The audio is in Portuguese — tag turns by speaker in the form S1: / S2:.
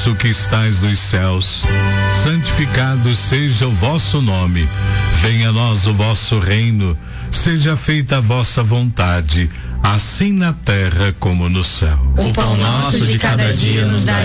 S1: nosso que estais nos céus, santificado seja o vosso nome. Venha a nós o vosso reino. Seja feita a vossa vontade, assim na terra como no céu.
S2: O pão nosso de cada dia nos dai